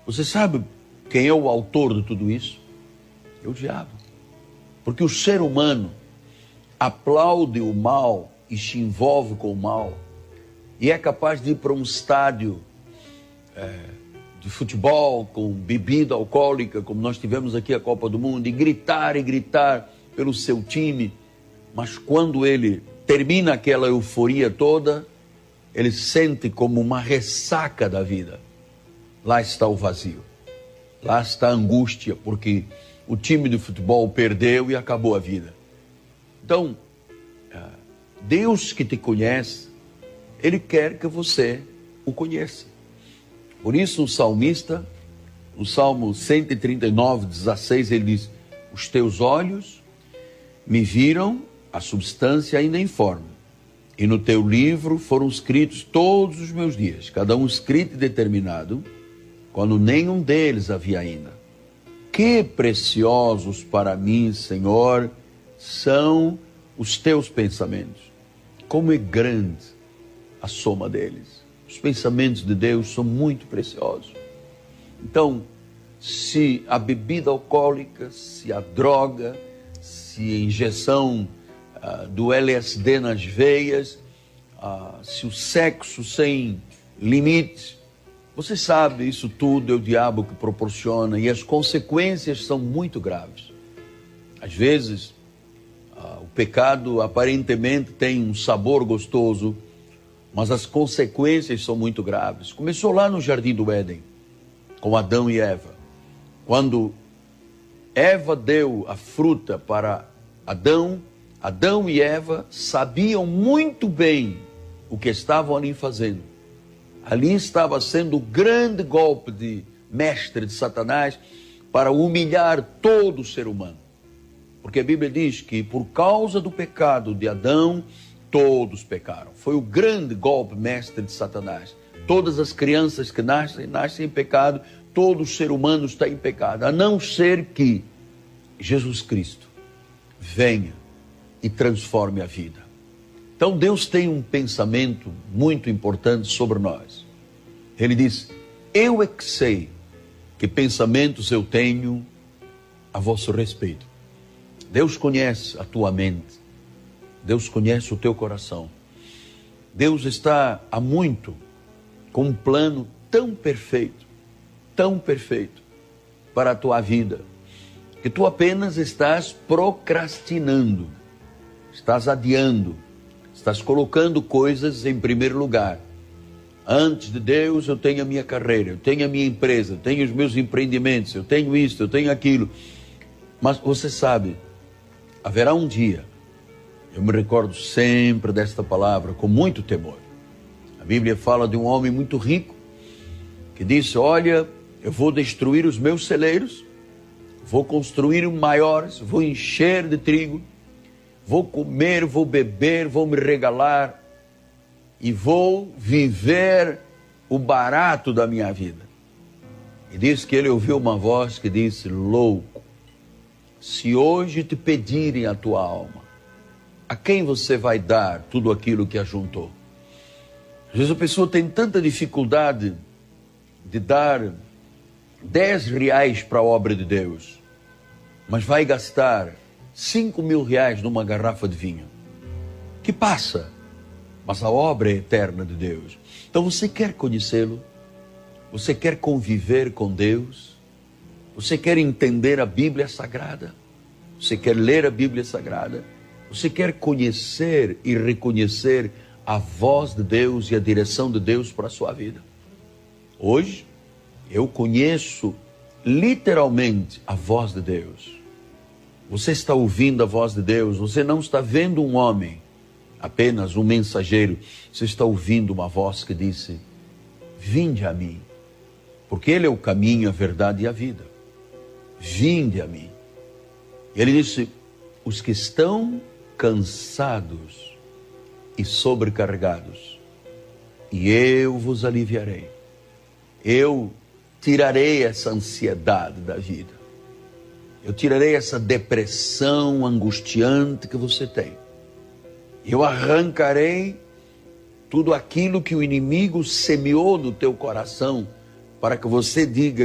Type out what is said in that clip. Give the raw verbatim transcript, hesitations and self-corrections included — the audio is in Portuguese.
Você sabe quem é o autor de tudo isso? É o diabo. Porque o ser humano aplaude o mal e se envolve com o mal e é capaz de ir para um estádio é, de futebol com bebida alcoólica, como nós tivemos aqui a Copa do Mundo, e gritar e gritar pelo seu time, mas quando ele termina aquela euforia toda, ele sente como uma ressaca da vida. Lá está o vazio, lá está a angústia, porque o time de futebol perdeu e acabou a vida. Então, Deus que te conhece, Ele quer que você o conheça. Por isso o salmista, no Salmo cento e trinta e nove, dezesseis, ele diz: os teus olhos me viram a substância ainda informe, e no teu livro foram escritos todos os meus dias, cada um escrito e determinado, quando nenhum deles havia ainda. Que preciosos para mim, Senhor, são os teus pensamentos. Como é grande a soma deles. Os pensamentos de Deus são muito preciosos. Então, se a bebida alcoólica, se a droga, se a injeção uh, do L S D nas veias, uh, se o sexo sem limites, você sabe, isso tudo é o diabo que proporciona e as consequências são muito graves. Às vezes, uh, o pecado aparentemente tem um sabor gostoso, mas as consequências são muito graves. Começou lá no Jardim do Éden, com Adão e Eva. Quando Eva deu a fruta para Adão, Adão e Eva sabiam muito bem o que estavam ali fazendo. Ali estava sendo o grande golpe de mestre de Satanás para humilhar todo o ser humano. Porque a Bíblia diz que por causa do pecado de Adão, todos pecaram. Foi o grande golpe mestre de Satanás. Todas as crianças que nascem, nascem em pecado, todo ser humano está em pecado, a não ser que Jesus Cristo venha e transforme a vida. Então Deus tem um pensamento muito importante sobre nós. Ele diz: eu é que sei que pensamentos eu tenho a vosso respeito. Deus conhece a tua mente. Deus conhece o teu coração. Deus está há muito com um plano tão perfeito, tão perfeito para a tua vida, que tu apenas estás procrastinando, estás adiando, estás colocando coisas em primeiro lugar. Antes de Deus eu tenho a minha carreira, eu tenho a minha empresa, eu tenho os meus empreendimentos, eu tenho isso, eu tenho aquilo. Mas você sabe, haverá um dia, eu me recordo sempre desta palavra com muito temor. A Bíblia fala de um homem muito rico que disse: olha, eu vou destruir os meus celeiros, vou construir maiores, vou encher de trigo, vou comer, vou beber, vou me regalar e vou viver o barato da minha vida. E diz que ele ouviu uma voz que disse: louco, se hoje te pedirem a tua alma, a quem você vai dar tudo aquilo que ajuntou? Às vezes a pessoa tem tanta dificuldade de dar dez reais para a obra de Deus, mas vai gastar cinco mil reais numa garrafa de vinho, que passa, mas a obra é eterna de Deus. Então você quer conhecê-lo? Você quer conviver com Deus? Você quer entender a Bíblia Sagrada? Você quer ler a Bíblia Sagrada? Você quer conhecer e reconhecer a voz de Deus e a direção de Deus para a sua vida? Hoje, eu conheço literalmente a voz de Deus. Você está ouvindo a voz de Deus, você não está vendo um homem, apenas um mensageiro. Você está ouvindo uma voz que disse: vinde a mim, porque Ele é o caminho, a verdade e a vida. Vinde a mim. Ele disse: os que estão cansados e sobrecarregados, e eu vos aliviarei. Eu tirarei essa ansiedade da vida. Eu tirarei essa depressão angustiante que você tem. Eu arrancarei tudo aquilo que o inimigo semeou no teu coração, para que você diga